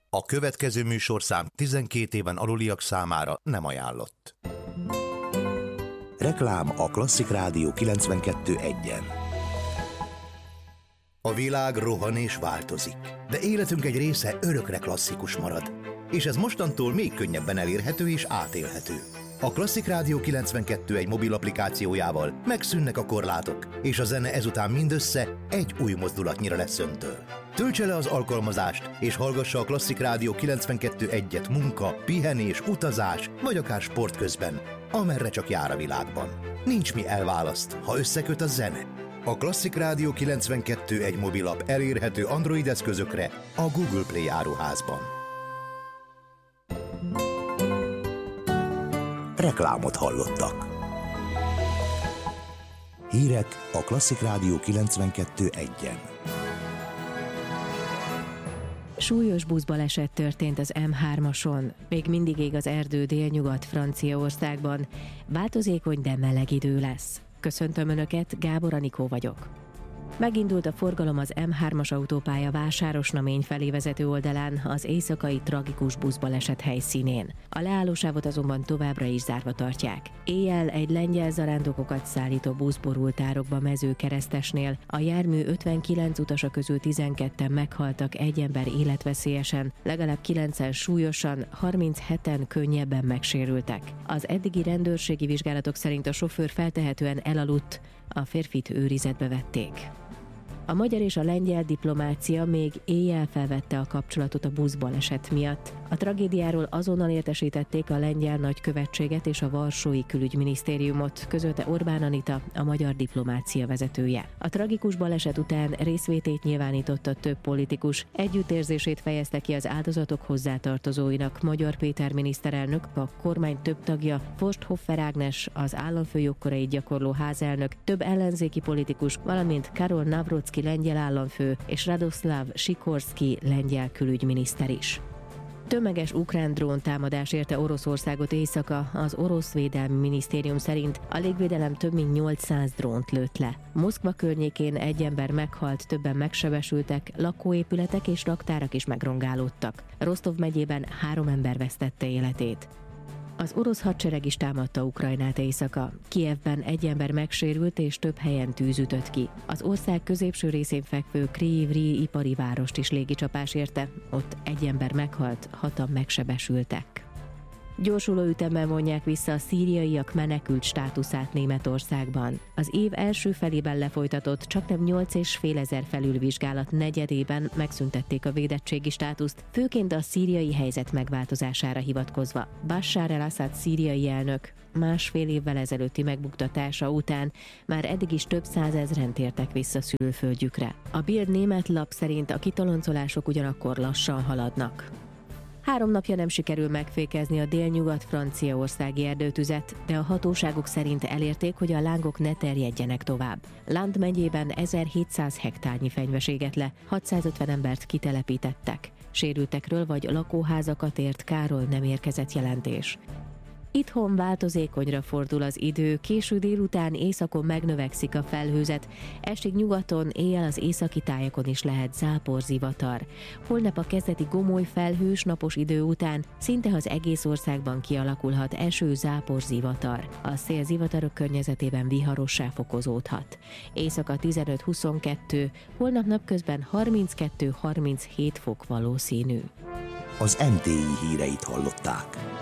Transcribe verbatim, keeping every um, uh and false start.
A következő műsorszám tizenkét éven aluliak számára nem ajánlott. Reklám a Klasszik Rádió kilencvenkettő egyen. A világ rohan és változik, de életünk egy része örökre klasszikus marad. És ez mostantól még könnyebben elérhető és átélhető. A Klasszik Rádió kilencvenkettő egy mobil applikációjával megszűnnek a korlátok, és a zene ezután mindössze egy új mozdulatnyira lesz öntől. Töltse le az alkalmazást, és hallgassa a Klasszik Rádió kilencvenkettő egyet munka, pihenés, utazás, vagy akár sport közben, amerre csak jár a világban. Nincs mi elválaszt, ha összeköt a zene. A Klasszik Rádió kilencvenkettő egy mobilap elérhető Android eszközökre a Google Play áruházban. Reklámot hallottak. Hírek a Klasszik Rádió kilencvenkettő egyen. Súlyos buszbaleset történt az em hármason. Még mindig ég az erdő délnyugat Franciaországban. Változékony, de meleg idő lesz. Köszöntöm Önöket, Gábor Anikó vagyok. Megindult a forgalom az em hármas autópálya Vásárosnamény felé vezető oldalán az éjszakai tragikus buszbaleset helyszínén. A leállósávot azonban továbbra is zárva tartják. Éjjel egy lengyel zarándokokat szállító busz borult árokba Mezőkeresztesnél. A jármű ötvenkilenc utasa közül tizenketten meghaltak, egy ember életveszélyesen, legalább kilencen súlyosan, harmincheten könnyebben megsérültek. Az eddigi rendőrségi vizsgálatok szerint a sofőr feltehetően elaludt, a férfit őrizetbe vették. A magyar és a lengyel diplomácia még éjjel felvette a kapcsolatot a buszbaleset miatt. A tragédiáról azonnal értesítették a lengyel nagykövetséget és a varsói külügyminisztériumot, közölte Orbán Anita, a magyar diplomácia vezetője. A tragikus baleset után részvétét nyilvánította több politikus, együttérzését fejezte ki az áldozatok hozzátartozóinak. Magyar Péter miniszterelnök, a kormány több tagja, Forsthofer Ágnes, az államfő jogkorait gyakorló házelnök, több ellenzéki politikus, valamint Karol Nawrocki lengyel államfő és Radoszláv Sikorszky lengyel külügyminiszter is. Tömeges ukrán dróntámadás érte Oroszországot éjszaka, az orosz védelmi minisztérium szerint a légvédelem több mint nyolcszáz drónt lőtt le. Moszkva környékén egy ember meghalt, többen megsebesültek, lakóépületek és raktárak is megrongálódtak. Rostov megyében három ember vesztette életét. Az orosz hadsereg is támadta Ukrajnát éjszaka. Kijevben egy ember megsérült és több helyen tűz ütött ki. Az ország középső részén fekvő Kryvyi ipari várost is légicsapás érte, ott egy ember meghalt, hatan megsebesültek. Gyorsuló ütemben vonják vissza a szíriaiak menekült státuszát Németországban. Az év első felében lefolytatott csaknem nyolc és fél ezer felülvizsgálat negyedében megszüntették a védettségi státuszt, főként a szíriai helyzet megváltozására hivatkozva. Bashar el-Assad szíriai elnök másfél évvel ezelőtti megbuktatása után már eddig is több százezren tértek vissza szülőföldjükre. A Bild német lap szerint a kitoloncolások ugyanakkor lassan haladnak. Három napja nem sikerül megfékezni a délnyugat franciaországi erdőtüzet, de a hatóságok szerint elérték, hogy a lángok ne terjedjenek tovább. Land megyében ezerhétszáz hektárnyi fenyves égett le, hatszázötven embert kitelepítettek. Sérültekről vagy lakóházakat ért káról nem érkezett jelentés. Itthon változékonyra fordul az idő, késő délután északon megnövekszik a felhőzet, estig nyugaton, éjjel az északi tájakon is lehet záporzivatar. Holnap a kezdeti gomoly felhős napos idő után szinte az egész országban kialakulhat eső, záporzivatar. A szél zivatarok környezetében viharossá fokozódhat. Éjszaka tizenöt-huszonkettő, holnap napközben harminckettő-harminchét fok valószínű. Az em té i híreit hallották.